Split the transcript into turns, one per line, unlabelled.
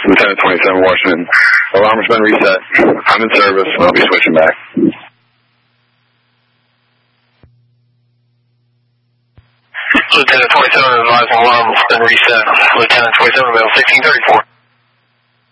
Lieutenant 27 Washington. Alarm has been reset. I'm in service, and I'll be switching back.
Lieutenant 27 advising alarm has been reset. Lieutenant 27 mail 1634.